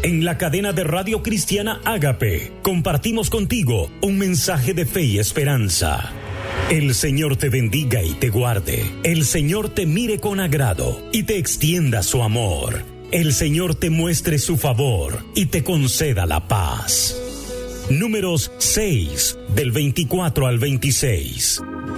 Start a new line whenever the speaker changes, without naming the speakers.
En la cadena de Radio Cristiana Ágape, compartimos contigo un mensaje de fe y esperanza. El Señor te bendiga y te guarde. El Señor te mire con agrado y te extienda su amor. El Señor te muestre su favor y te conceda la paz. Números 6, del 24 al 26.